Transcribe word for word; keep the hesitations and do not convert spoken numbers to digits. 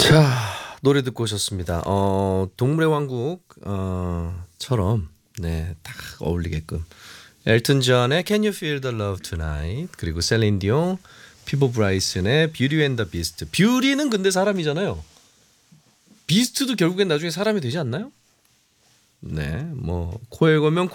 자, 노래 듣고 오셨습니다. 어, 동물의 왕국처럼 네, 딱 어울리게끔 엘튼 존의 Can You Feel the Love Tonight, 그리고 셀린 디옹, 피보 브라이슨의 Beauty and the Beast. 뷰리는 근데 사람이잖아요. 비스트도 결국엔 나중에 사람이 되지 않나요? 네, 뭐 코에 걸면